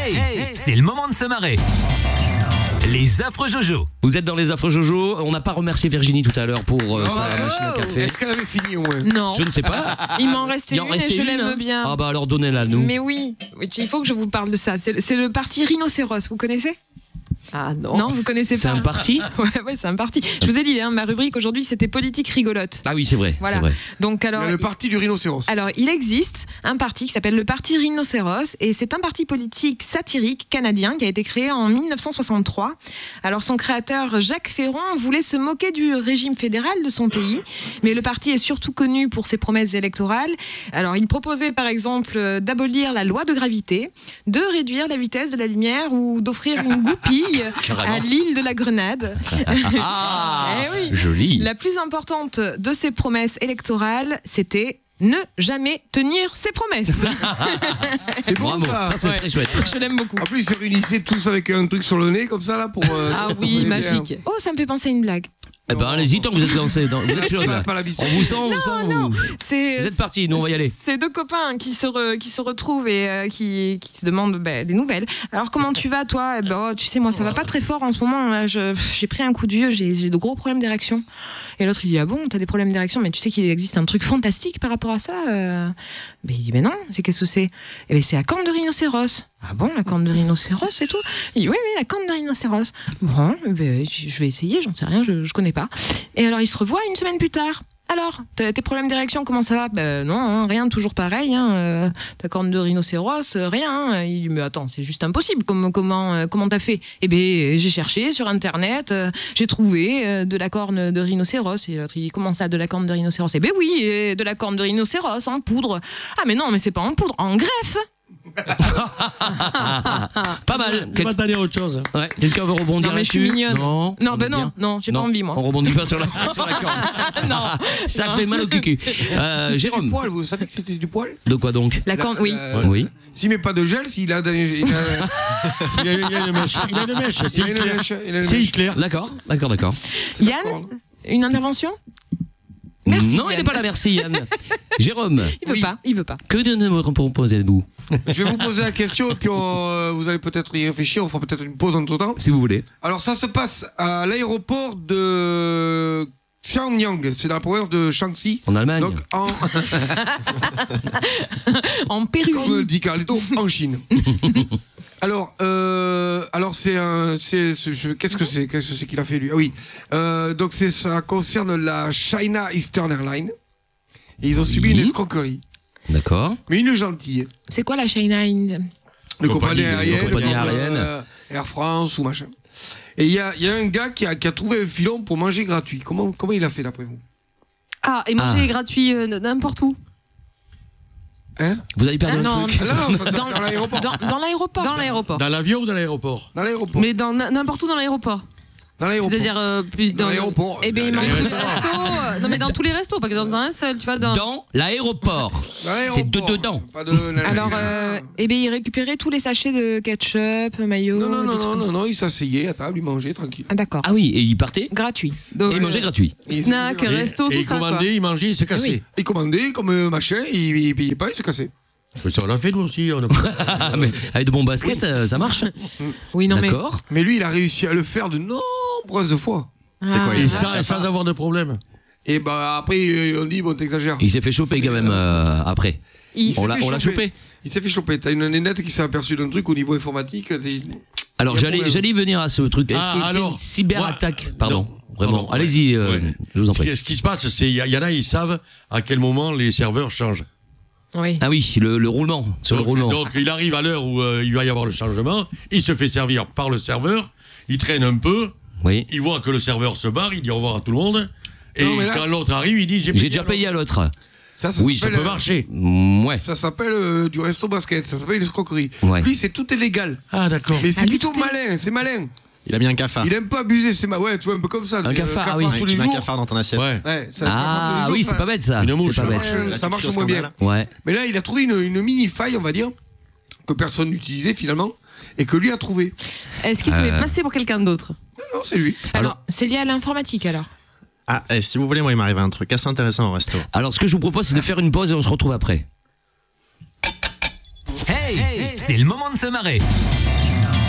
Hey, c'est le moment de se marrer. Les affreux Jojo. Vous êtes dans les affreux Jojo. On n'a pas remercié Virginie tout à l'heure pour sa machine à café. Est-ce qu'elle avait fini au moins? Non. Je ne sais pas. Il m'en restait une et je l'aime bien. Ah bah alors donnez-la à nous. Mais oui, il faut que je vous parle de ça. C'est le parti Rhinocéros, vous connaissez? Ah non. Non, vous connaissez pas. C'est un parti? Ouais, c'est un parti. Je vous ai dit, ma rubrique aujourd'hui, c'était politique rigolote. Ah oui, c'est vrai. Voilà. C'est vrai. Donc alors, le parti du rhinocéros. Alors, il existe un parti qui s'appelle le parti Rhinocéros et c'est un parti politique satirique canadien qui a été créé en 1963. Alors, son créateur, Jacques Ferron, voulait se moquer du régime fédéral de son pays, mais le parti est surtout connu pour ses promesses électorales. Alors, il proposait par exemple d'abolir la loi de gravité, de réduire la vitesse de la lumière ou d'offrir une goupille à l'île de la Grenade. Oui. Joli. La plus importante de ses promesses électorales, c'était ne jamais tenir ses promesses. C'est bon. Bravo. Ça c'est très chouette. Je l'aime beaucoup. En plus, ils se réunissaient tous avec un truc sur le nez comme ça là pour. Ah oui, magique. Oh, ça me fait penser à une blague. Eh ben allez-y tant que vous êtes lancés. Vous êtes chaud là. Pas la biscotte. On vous sent, on vous sent. Non, Vous êtes partis, nous on va y aller. C'est deux copains qui se retrouvent et qui se demandent des nouvelles. Alors comment tu vas toi? Tu sais moi ça va pas très fort en ce moment. Là, j'ai pris un coup de vieux, j'ai de gros problèmes d'érection. Et l'autre il dit ah bon t'as des problèmes d'érection mais tu sais qu'il existe un truc fantastique par rapport à ça. Il dit mais non qu'est-ce que c'est? Eh ben c'est la corne de rhinocéros. Ah bon la corne de rhinocéros et tout? Il dit oui la corne de rhinocéros. Bon je vais essayer j'en sais rien je connais pas. Et alors ils se revoient une semaine plus tard. Alors, tes problèmes d'érection, comment ça va? Non, rien, toujours pareil. Ta corne de rhinocéros, rien. Il dit, mais attends, c'est juste impossible. Comment t'as fait? Eh ben, j'ai cherché sur Internet, j'ai trouvé de la corne de rhinocéros. Et l'autre, il dit, comment ça, de la corne de rhinocéros? Eh ben oui, de la corne de rhinocéros en poudre. Ah mais non, mais c'est pas en poudre, en greffe. Pas mal. On va t'aller à autre chose. Ouais. Quelqu'un veut rebondir Non mais je suis là-dessus? mignonne. Non, Non, j'ai pas envie moi. On rebondit pas sur la corde. Non. Ça fait mal au cucu. Jérôme. Du poil, vous savez que c'était du poil? De quoi donc? La corne, oui. Oui. S'il met pas de gel, s'il a. Il a une mèche. Il a une mèche. C'est Hitler. D'accord. Yann, une intervention? Merci, non, il Yann. n'est pas là, merci Yann. Jérôme. Il veut pas. Que nous proposez-vous? Je vais vous poser la question et puis vous allez peut-être y réfléchir. On fera peut-être une pause entre temps. Si vous voulez. Alors ça se passe à l'aéroport de Xianyang, c'est dans la province de Shaanxi. En Allemagne. Donc En Péruvie. Comme dit Carlito, en Chine. Alors qu'est-ce que c'est qu'il a fait lui? Ah oui. Donc ça concerne la China Eastern Airlines. Et ils ont subi une escroquerie. D'accord. Mais une gentille. C'est quoi la China Le compagnie compagnie aérienne. aérienne. Air France ou machin. Et il y a un gars qui a trouvé un filon pour manger gratuit. Comment il a fait d'après vous? Ah, et manger gratuit n'importe où. Hein? Vous allez perdre un non, truc. Dans l'aéroport. Dans l'aéroport. Dans l'aéroport. Dans l'avion ou dans l'aéroport? Dans l'aéroport. Mais n'importe où dans l'aéroport. Dans l'aéroport. C'est-à-dire plus dans l'aéroport. Eh ben, il Dans mange les restos. Non, mais dans tous les restos, pas que dans un seul, tu vois. Dans l'aéroport. C'est dedans. Pas de... Alors, il récupérait tous les sachets de ketchup, mayo. Non, il s'asseyait à table, il mangeait tranquille. Ah, d'accord. Ah oui, et il partait Gratuit. et il mangeait gratuit. Snack, resto, Et tout il ça. commandait, il mangeait, il se cassait. Il commandait comme machin, il payait pas, il se cassait. Mais ça, on l'a fait nous aussi. Mais avec de bons baskets, ça marche. Oui, non, mais. D'accord. Mais lui, il a réussi à le faire de nombreuses fois. C'est quoi? Et ça, sans avoir de problème. Et après, on dit, bon, t'exagères. Il s'est fait choper quand même après. On l'a chopé. Il s'est fait choper. T'as une nénette qui s'est aperçue d'un truc au niveau informatique. Alors j'allais venir à ce truc. Est-ce que c'est une cyberattaque? Pardon. Vraiment. Allez-y, je vous en prie. Ce qui se passe, c'est il y en a, ils savent à quel moment les serveurs changent. Oui. Ah oui, le roulement. Le roulement. Donc il arrive à l'heure où il va y avoir le changement, il se fait servir par le serveur, il traîne un peu, il voit que le serveur se barre, il dit au revoir à tout le monde, et quand l'autre arrive, il dit j'ai déjà payé à l'autre. Ça peut marcher. Ouais. Ça s'appelle du resto basket, ça s'appelle l'escroquerie. Ouais. Lui, tout est légal. Ah d'accord. Mais c'est plutôt malin, c'est malin. Il a mis un cafard. Il aime pas abuser, ouais, tu vois, un peu comme ça. Un cafard, tous Tu les mets jours. un cafard dans ton assiette. Ouais. Oui, c'est pas bête ça. Une mouche, c'est pas ça bête. Ça marche moins bien. Ouais. Mais là, il a trouvé une mini faille, on va dire, que personne n'utilisait finalement, et que lui a trouvé. Est-ce qu'il se fait passer pour quelqu'un d'autre? Non, c'est lui. Alors, c'est lié à l'informatique alors. Ah, si vous voulez, moi, il m'arrive un truc assez intéressant au resto. Alors, ce que je vous propose, c'est de faire une pause et on se retrouve après. Hey, c'est le moment de se marrer.